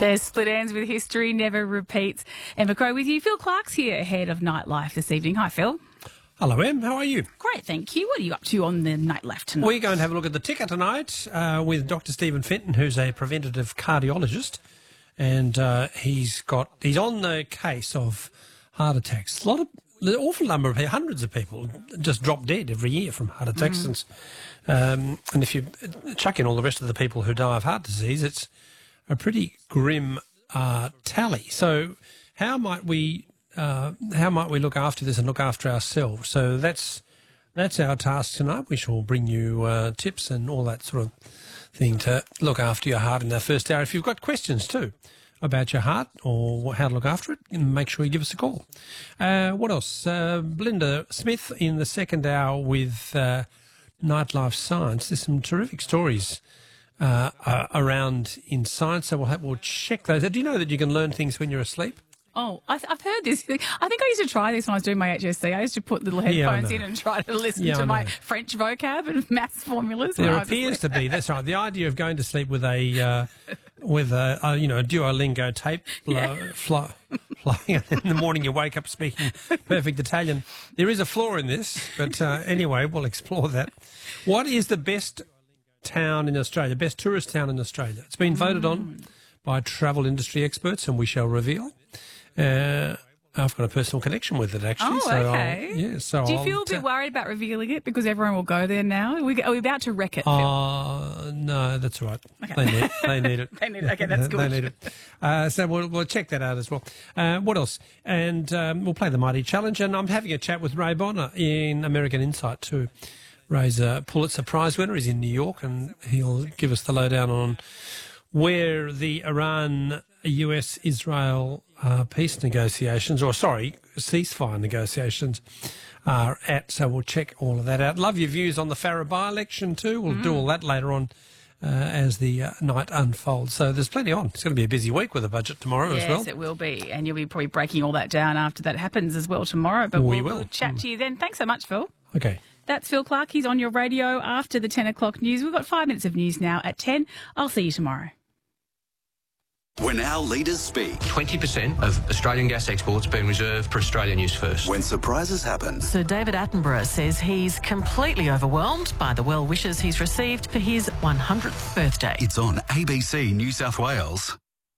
There's Split Ends with History Never Repeats. Emma Crow with you. Phil Clark's here ahead of Nightlife this evening. Hi, Phil. Hello, Em. How are you? Great, thank you. What are you up to on the Nightlife tonight? We're going to have a look at the ticker tonight with Dr. Stephen Fenton, who's a preventative cardiologist, and he's on the case of heart attacks. An awful number of hundreds of people just drop dead every year from heart attacks, and if you chuck in all the rest of the people who die of heart disease, it's a pretty grim tally. So how might we look after this and look after ourselves? So that's our task tonight. We shall bring you tips and all that sort of thing to look after your heart in that first hour. If you've got questions too about your heart or how to look after it, make sure you give us a call. What else? Belinda Smith in the second hour with Nightlife Science. There's some terrific stories around in science, so we'll check those. Do you know that you can learn things when you're asleep? Oh, I've heard this. I think I used to try this when I was doing my HSC. I used to put little headphones in and try to listen to my French vocab and maths formulas. There appears to be. That's right. The idea of going to sleep with a Duolingo tape flying, and in the morning you wake up speaking perfect Italian. There is a flaw in this, but anyway, we'll explore that. What is the best town in Australia, best tourist town in Australia? It's been voted on by travel industry experts, and we shall reveal. I've got a personal connection with it, actually. Oh, okay. Do you feel a bit worried about revealing it because everyone will go there now? Are we about to wreck it, Phil? No, that's all right. Okay. They need it. They need it. Okay, that's good. They need it. So we'll check that out as well. What else? And we'll play the Mighty Challenge. And I'm having a chat with Ray Bonner in American Insight too. Ray's a Pulitzer Prize winner. He's in New York, and he'll give us the lowdown on where the Iran-US-Israel peace negotiations, ceasefire negotiations are at. So we'll check all of that out. Love your views on the Farrer by-election too. We'll do all that later on as the night unfolds. So there's plenty on. It's going to be a busy week with the budget tomorrow as well. Yes, it will be. And you'll be probably breaking all that down after that happens as well tomorrow. But we'll chat to you then. Thanks so much, Phil. Okay. That's Phil Clark. He's on your radio after the 10 o'clock news. We've got 5 minutes of news now at 10. I'll see you tomorrow. When our leaders speak, 20% of Australian gas exports being reserved for Australia News First. When surprises happen, Sir David Attenborough says he's completely overwhelmed by the well wishes he's received for his 100th birthday. it's on ABC New South Wales.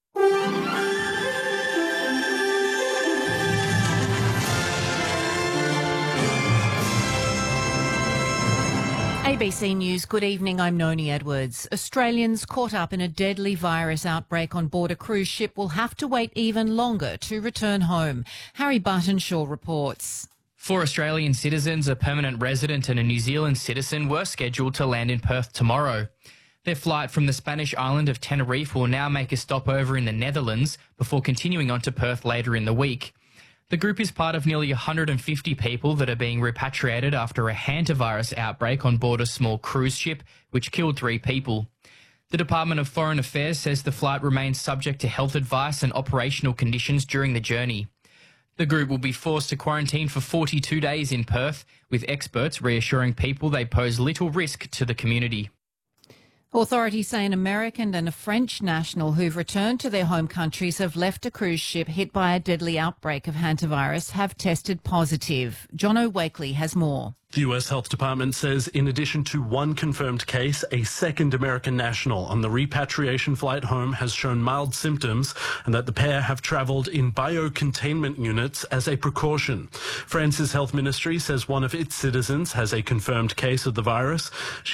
ABC News, good evening, I'm Noni Edwards. Australians caught up in a deadly virus outbreak on board a cruise ship will have to wait even longer to return home. Harry Buttonshaw reports. 4 Australian citizens, a permanent resident and a New Zealand citizen were scheduled to land in Perth tomorrow. Their flight from the Spanish island of Tenerife will now make a stopover in the Netherlands before continuing on to Perth later in the week. The group is part of nearly 150 people that are being repatriated after a hantavirus outbreak on board a small cruise ship, which killed 3 people. The Department of Foreign Affairs says the flight remains subject to health advice and operational conditions during the journey. The group will be forced to quarantine for 42 days in Perth, with experts reassuring people they pose little risk to the community. Authorities say an American and a French national who've returned to their home countries have left a cruise ship hit by a deadly outbreak of hantavirus have tested positive. Jono Wakely has more. The US Health Department says in addition to 1 confirmed case, a second American national on the repatriation flight home has shown mild symptoms and that the pair have travelled in biocontainment units as a precaution. France's health ministry says one of its citizens has a confirmed case of the virus.